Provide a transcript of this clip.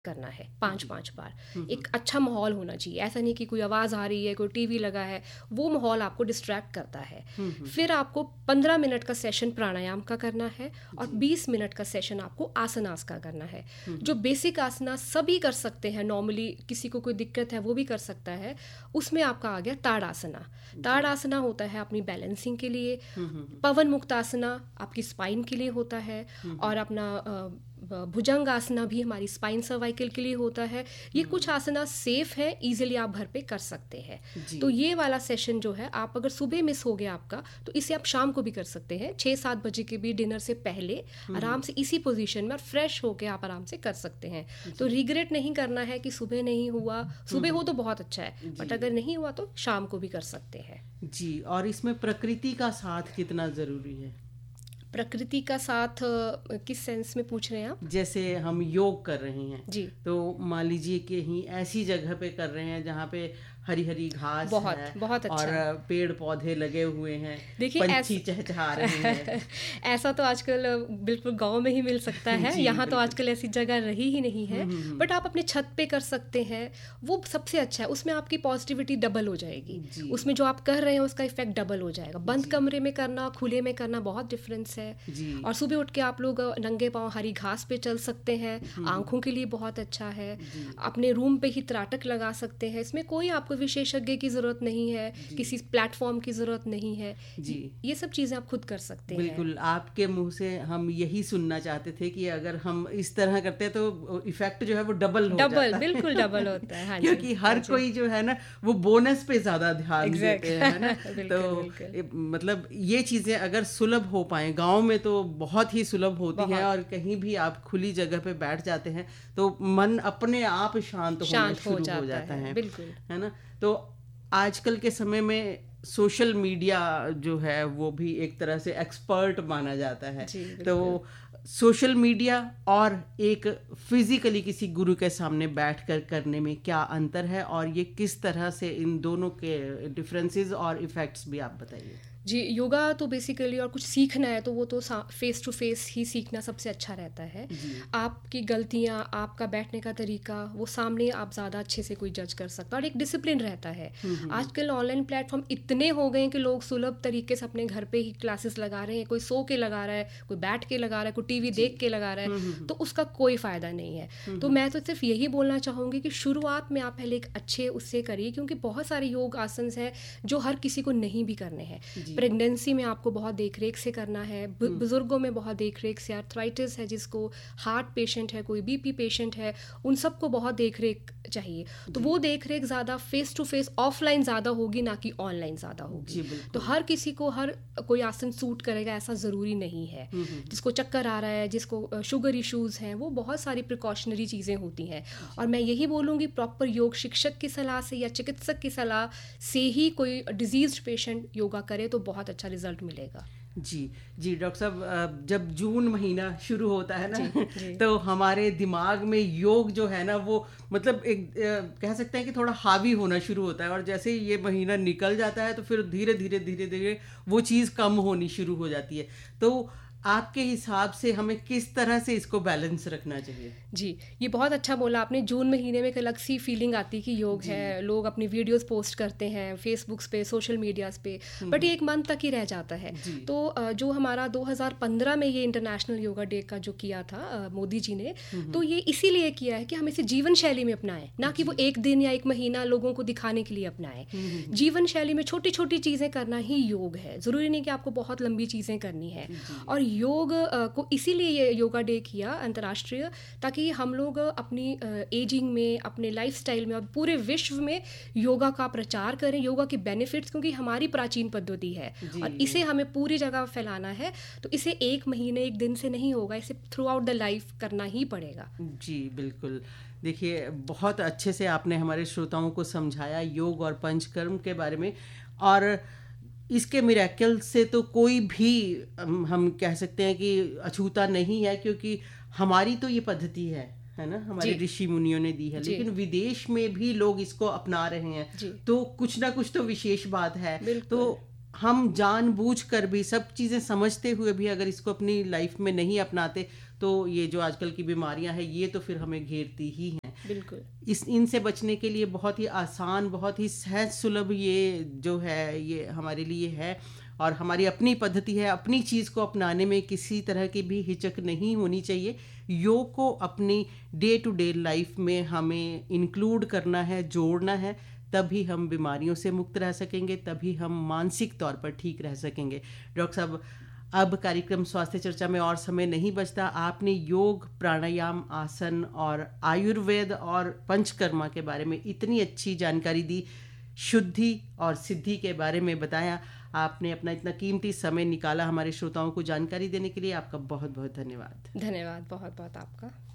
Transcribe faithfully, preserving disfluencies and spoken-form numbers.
करना है पांच पांच बार। एक अच्छा माहौल होना चाहिए, ऐसा नहीं कि कोई आवाज़ आ रही है, कोई टीवी लगा है, वो माहौल आपको डिस्ट्रैक्ट करता है। फिर आपको पंद्रह मिनट का सेशन प्राणायाम का करना है और बीस मिनट का सेशन आपको आसनास का करना है। जो बेसिक आसना सभी कर सकते हैं, नॉर्मली किसी को कोई दिक्कत है वो भी कर सकता है। उसमें आपका आ गया ताड़ासना। ताड़ासना होता है अपनी बैलेंसिंग के लिए, पवन मुक्तासना आपकी स्पाइन के लिए होता है, और अपना भुजंग आसना भी हमारी स्पाइन सर्वाइकल के लिए होता है। ये कुछ आसना सेफ है, इजीली आप घर पे कर सकते हैं। तो ये वाला सेशन जो है, आप अगर सुबह मिस हो गया आपका, तो इसे आप शाम को भी कर सकते हैं, छः सात बजे के भी डिनर से पहले आराम से इसी पोजीशन में और फ्रेश होके आप आराम से कर सकते हैं। तो रिग्रेट नहीं करना है कि सुबह नहीं हुआ। सुबह हो तो बहुत अच्छा है, बट अगर नहीं हुआ तो शाम को भी कर सकते हैं जी। और इसमें प्रकृति का साथ कितना ज़रूरी है? प्रकृति का साथ किस सेंस में पूछ रहे हैं आप? जैसे हम योग कर रहे हैं जी, तो मान लीजिए कि ही ऐसी जगह पे कर रहे हैं जहाँ पे हरी हरी घास बहुत है, बहुत अच्छा, और पेड़ पौधे लगे हुए हैं, देखिए पंछी चहचहा रहे हैं। ऐसा तो आजकल बिल्कुल गांव में ही मिल सकता है, यहाँ तो आजकल ऐसी जगह रही ही नहीं है। बट आप अपने छत पे कर सकते हैं, वो सबसे अच्छा है। उसमें आपकी पॉजिटिविटी डबल हो जाएगी, उसमें जो आप कर रहे हैं उसका इफेक्ट डबल हो जाएगा। बंद कमरे में करना, खुले में करना बहुत डिफरेंस है। और सुबह उठ के आप लोग नंगे पांव हरी घास पे चल सकते हैं, आंखों के लिए बहुत अच्छा है। अपने रूम पे ही त्राटक लगा सकते हैं, इसमें कोई आपको विशेषज्ञ की जरूरत नहीं है, किसी प्लेटफॉर्म की जरूरत नहीं है जी। ये सब चीजें आप खुद कर सकते हैं। बिल्कुल, आपके मुंह से हम यही सुनना चाहते थे कि अगर हम इस तरह करते हैं तो इफेक्ट जो है वो डबल हो डबल जाता है। बिल्कुल डबल होता है। हाँ जी, क्योंकि हर हाँ कोई जो है ना वो बोनस पे ज्यादा ध्यान exactly. देते हैं ना। बिल्कुल, तो बिल्कुल। मतलब ये चीजें अगर सुलभ हो पाए, गांव में तो बहुत ही सुलभ होती है, और कहीं भी आप खुली जगह पे बैठ जाते हैं तो मन अपने आप शांत होना शुरू हो जाता, हो जाता है, बिल्कुल, है ना। तो आजकल के समय में सोशल मीडिया जो है वो भी एक तरह से एक्सपर्ट माना जाता है। तो सोशल मीडिया और एक फिजिकली किसी गुरु के सामने बैठकर करने में क्या अंतर है, और ये किस तरह से इन दोनों के डिफरेंसेस और इफेक्ट्स भी आप बताइए। जी, योगा तो बेसिकली और कुछ सीखना है तो वो तो फेस टू फेस ही सीखना सबसे अच्छा रहता है। आपकी गलतियाँ, आपका बैठने का तरीका, वो सामने आप ज़्यादा अच्छे से कोई जज कर सकता है, और एक डिसिप्लिन रहता है। आजकल ऑनलाइन प्लेटफॉर्म इतने हो गए हैं कि लोग सुलभ तरीके से अपने घर पे ही क्लासेस लगा रहे हैं। कोई सो के लगा रहा है, कोई बैठ के लगा रहा है, कोई टीवी देख के लगा रहा है, तो उसका कोई फ़ायदा नहीं है। तो मैं तो सिर्फ यही बोलना चाहूँगी कि शुरुआत में आप पहले एक अच्छे उससे करिए, क्योंकि बहुत सारे योग आसन हैं जो हर किसी को नहीं भी करने हैं। प्रेगनेंसी में आपको बहुत देख रेख से करना है, बुजुर्गों में बहुत देख रेख से, आर्थराइटिस है जिसको, हार्ट पेशेंट है, कोई बीपी पेशेंट है, उन सबको बहुत देख रेख चाहिए। तो वो देख रेख ज़्यादा फेस टू फेस ऑफलाइन ज़्यादा होगी, ना कि ऑनलाइन ज़्यादा होगी। तो हर किसी को हर कोई आसन सूट करेगा ऐसा ज़रूरी नहीं है। जिसको चक्कर आ रहा है, जिसको शुगर इश्यूज़ हैं, वो बहुत सारी प्रिकॉशनरी चीज़ें होती हैं। और मैं यही बोलूँगी, प्रॉपर योग शिक्षक की सलाह से या चिकित्सक की सलाह से ही कोई डिजीज पेशेंट योगा करे तो बहुत अच्छा रिजल्ट मिलेगा। जी जी डॉक्टर साहब, जब जून महीना शुरू होता है ना जी, जी। तो हमारे दिमाग में योग जो है ना वो मतलब एक कह सकते हैं कि थोड़ा हावी होना शुरू होता है, और जैसे ही ये महीना निकल जाता है तो फिर धीरे धीरे धीरे धीरे वो चीज़ कम होनी शुरू हो जाती है। तो आपके हिसाब से हमें किस तरह से इसको बैलेंस रखना चाहिए? जी, ये बहुत अच्छा बोला आपने। जून महीने में एक अलग सी फीलिंग आती है कि योग है, लोग अपनी वीडियोस पोस्ट करते हैं फेसबुक्स पे, सोशल मीडियाज़ पे, बट ये एक मंथ तक ही रह जाता है। तो जो हमारा दो हज़ार पंद्रह में ये इंटरनेशनल योगा डे का जो किया था मोदी जी ने, तो ये इसीलिए किया है कि हम इसे जीवन शैली में अपनाएं, ना कि वो एक दिन या एक महीना लोगों को दिखाने के लिए अपनाएं। जीवन शैली में छोटी छोटी चीज़ें करना ही योग है, ज़रूरी नहीं कि आपको बहुत लंबी चीज़ें करनी है। और योग को इसीलिए ये योगा डे किया अंतर्राष्ट्रीय, ताकि हम लोग अपनी एजिंग में, अपने लाइफस्टाइल में और पूरे विश्व में योगा का प्रचार करें, योगा के बेनिफिट्स, क्योंकि हमारी प्राचीन पद्धति है और इसे हमें पूरी जगह फैलाना है। तो इसे एक महीने एक दिन से नहीं होगा, इसे थ्रू आउट द लाइफ करना ही पड़ेगा। जी बिल्कुल। देखिए, बहुत अच्छे से आपने हमारे श्रोताओं को समझाया योग और पंचकर्म के बारे में, और इसके मिरेकल से तो कोई भी हम कह सकते हैं कि अछूता नहीं है, क्योंकि हमारी तो ये पद्धति है है ना, हमारे ऋषि मुनियों ने दी है, लेकिन विदेश में भी लोग इसको अपना रहे हैं, तो कुछ ना कुछ तो विशेष बात है। तो हम जानबूझकर भी सब चीज़ें समझते हुए भी अगर इसको अपनी लाइफ में नहीं अपनाते तो ये जो आजकल की बीमारियां हैं ये तो फिर हमें घेरती ही हैं। बिल्कुल। इस इनसे बचने के लिए बहुत ही आसान, बहुत ही सहज सुलभ ये जो है ये हमारे लिए है, और हमारी अपनी पद्धति है। अपनी चीज़ को अपनाने में किसी तरह की भी हिचक नहीं होनी चाहिए। योग को अपनी डे टू डे लाइफ में हमें इंक्लूड करना है, जोड़ना है, तभी हम बीमारियों से मुक्त रह सकेंगे, तभी हम मानसिक तौर पर ठीक रह सकेंगे। डॉक्टर साहब, अब कार्यक्रम स्वास्थ्य चर्चा में और समय नहीं बचता। आपने योग, प्राणायाम, आसन और आयुर्वेद और पंचकर्मा के बारे में इतनी अच्छी जानकारी दी, शुद्धि और सिद्धि के बारे में बताया। आपने अपना इतना कीमती समय निकाला हमारे श्रोताओं को जानकारी देने के लिए। आपका बहुत बहुत धन्यवाद। धन्यवाद बहुत बहुत आपका।